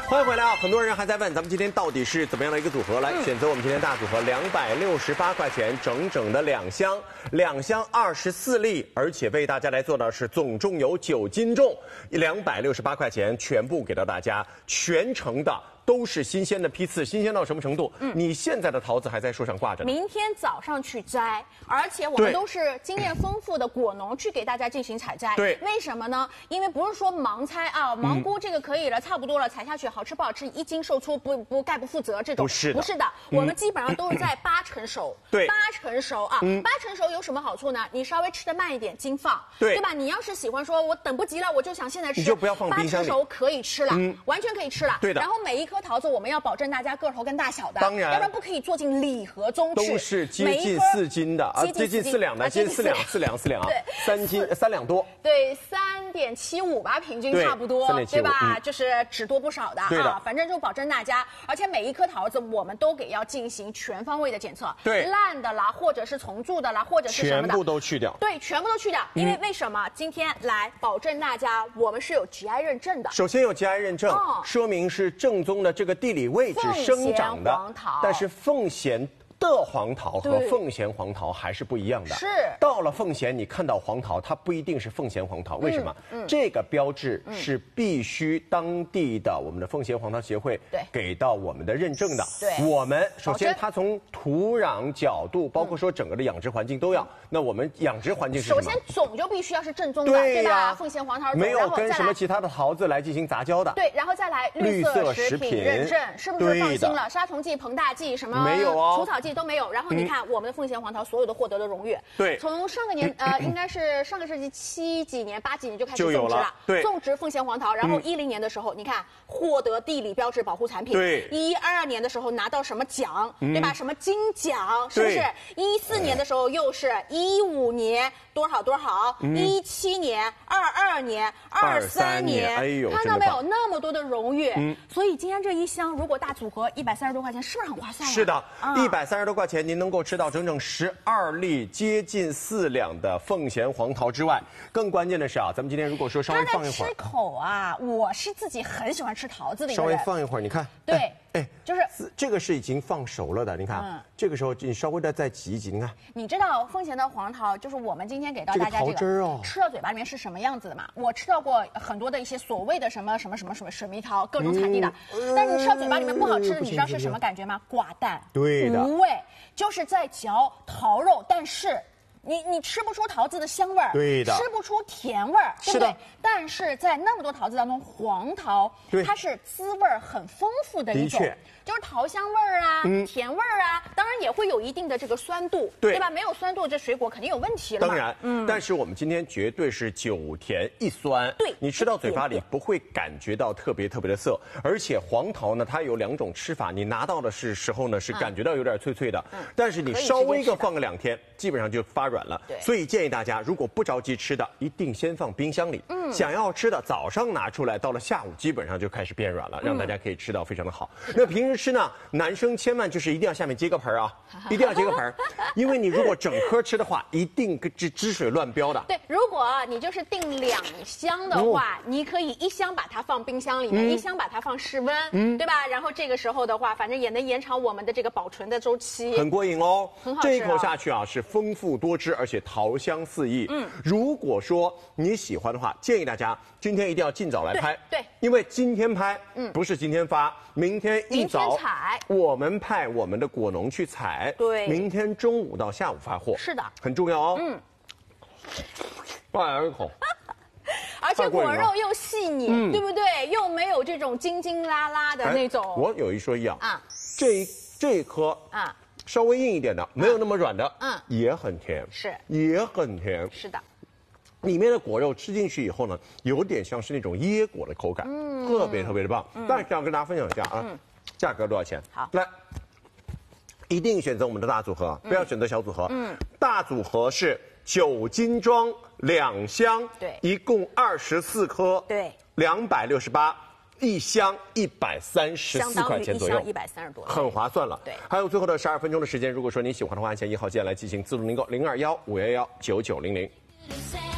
欢迎回来啊！很多人还在问，咱们今天到底是怎么样的一个组合？来选择我们今天大组合，268块钱，整整的2箱，2箱24粒，而且为大家来做的是总重有9斤重，268块钱全部给到大家，全程的都是新鲜的批次，新鲜到什么程度？你现在的桃子还在树上挂着呢， 明天早上去摘，而且我们都是经验丰富的果农去给大家进行采摘。 对， 为什么呢？因为不是说盲猜啊，芒菇这个可以了，差不多了，采下去好吃不好吃，1斤售出概不负责这种。不是的，我们基本上都是在8成熟。 对 ，8成熟啊，8成熟有什么好处呢？你稍微吃得慢一点，经放，对吧？你要是喜欢说我等不及了，我就想现在吃， 你就不要放冰箱里。 8成熟可以吃了，完全可以吃了。 对的。 然后每一颗桃子我们要保证大家个头跟大小的， 当然， 要不然不可以做进礼盒中去。 都是接近4斤的啊，接近4两的，接近4两，对，3斤3两多。 对，3.75吧，平均差不多，对吧？就是只多不少的啊，反正就保证大家，而且每一颗桃子我们都要进行全方位的检测， 对， 烂的啦，或者是虫蛀的啦，或者是什么的， 全部都去掉。 对，全部都去掉，因为为什么？今天来保证大家，我们是有 GI 认证的。 首先有 GI 认证，说明是正宗的这个地理位置生长的，但是凤贤的黄桃和凤贤黄桃还是不一样的。 是， 到了凤贤，你看到黄桃，它不一定是凤贤黄桃。为什么？这个标志是必须当地的我们的凤贤黄桃协会给到我们的认证的。 对， 我们首先它从土壤角度，包括说整个的养殖环境都要。那我们养殖环境是什么？ 首先种就必须要是正宗的，对吧？凤贤黄桃没有跟什么其他的桃子来进行杂交的。 对，然后再来绿色食品认证，是不是放心了？杀虫剂、膨大剂什么没有哦， 除草剂都没有。然后你看我们的凤贤黄桃所有的获得的荣誉， 对， 从上个年应该是上个世纪7几年、8几年就开始种植了， 对， 种植凤贤黄桃。然后10年的时候，你看获得地理标志保护产品， 对 ，12年的时候拿到什么奖，对吧？什么金奖，是不是？14年的时候又是15年多少，17年、22年、23年， 哎呦， 看到没有？那么多的荣誉，所以今天这一箱如果大组合130多块钱，是不是很划算？ 是的，130多块钱您能够吃到整整12粒，接近4两的凤贤黄桃之外，更关键的是啊，咱们今天如果说稍微放一会儿， 吃口啊，我是自己很喜欢吃桃子的一个人， 稍微放一会儿，你看， 对。就是这个是已经放熟了的，你看，这个时候你稍微的再挤一挤，你看。 你知道凤贤的黄桃，就是我们今天给到大家这个吃到嘴巴里面是什么样子的吗？我吃到过很多的一些所谓的什么水蜜桃，各种产地的，但是你吃到嘴巴里面不好吃的，你知道是什么感觉吗？寡淡， 对的， 无味，就是在嚼桃肉，但是。你吃不出桃子的香味儿， 对的， 吃不出甜味儿，对不对？但是在那么多桃子当中，黄桃它是滋味很丰富的一种，就是桃香味儿啊，甜味儿啊，当然也会有一定的这个酸度，对吧？没有酸度，这水果肯定有问题了嘛。 当然，但是我们今天绝对是9甜1酸， 对， 你吃到嘴巴里不会感觉到特别的涩，而且黄桃呢，它有2种吃法，你拿到的时候呢是感觉到有点脆脆的，但是你稍微放个2天，基本上就发软了。所以建议大家，如果不着急吃的，一定先放冰箱里。想要吃的早上拿出来，到了下午基本上就开始变软了，让大家可以吃到非常的好。那平时吃呢，男生千万就是一定要下面接个盆啊，一定要接个盆，因为你如果整颗吃的话，一定汁水乱飙的。 对，如果你就是订2箱的话，你可以1箱把它放冰箱里面，1箱把它放室温，对吧？然后这个时候的话，反正也能延长我们的这个保存的周期， 很过瘾哦， 很好吃。 这一口下去啊，是丰富多汁，而且桃香四溢。如果说你喜欢的话，建议大家今天一定要尽早来拍， 对， 因为今天拍，不是今天发，明天一早采， 我们派我们的果农去采， 对， 明天中午到下午发货， 是的， 很重要哦。再来一口。 而且果肉又细腻，对不对？又没有这种筋筋拉拉的那种。 我有一说一啊，这一颗啊， 稍微硬一点的，没有那么软的，也很甜， 是， 也很甜， 是的。 里面的果肉吃进去以后呢，有点像是那种椰果的口感，特别的棒。但是要跟大家分享一下啊，价格多少钱？ 好， 来，一定选择我们的大组合，不要选择小组合。大组合是9斤装2箱， 对， 一共24颗， 对 ，268。1箱134块钱左右， 相当于1箱130多， 很划算了。 对， 还有最后的12分钟的时间，如果说你喜欢的话，按下1号键来进行自动订购，021-511-9900。